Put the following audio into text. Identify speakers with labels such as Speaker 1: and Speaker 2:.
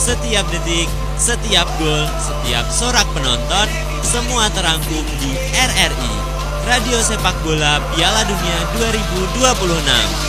Speaker 1: Setiap detik, setiap gol, setiap sorak penonton, semua terangkum di RRI, Radio Sepak Bola Piala Dunia 2026.